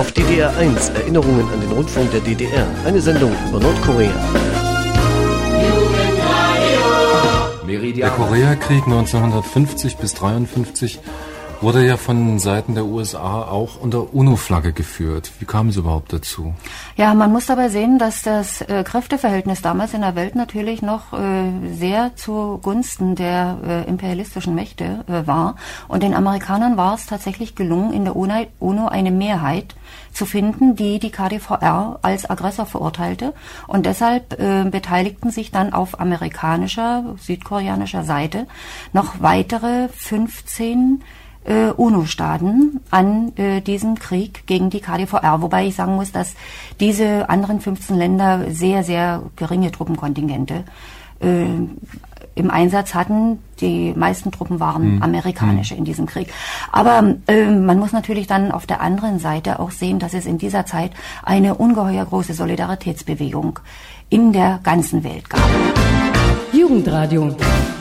Auf DDR 1 Erinnerungen an den Rundfunk der DDR. Eine Sendung über Nordkorea. Der Koreakrieg 1950 bis 1953 wurde ja von Seiten der USA auch unter UNO-Flagge geführt. Wie kam es überhaupt dazu? Ja, man muss dabei sehen, dass das Kräfteverhältnis damals in der Welt natürlich noch sehr zugunsten der imperialistischen Mächte war. Und den Amerikanern war es tatsächlich gelungen, in der UNO eine Mehrheit zu finden, die KDVR als Aggressor verurteilte. Und deshalb beteiligten sich dann auf amerikanischer, südkoreanischer Seite noch weitere 15 UNO-Staaten an diesem Krieg gegen die KDVR. Wobei ich sagen muss, dass diese anderen 15 Länder sehr, sehr geringe Truppenkontingente im Einsatz hatten. Die meisten Truppen waren amerikanische in diesem Krieg. Aber man muss natürlich dann auf der anderen Seite auch sehen, dass es in dieser Zeit eine ungeheuer große Solidaritätsbewegung in der ganzen Welt gab. Jugendradio.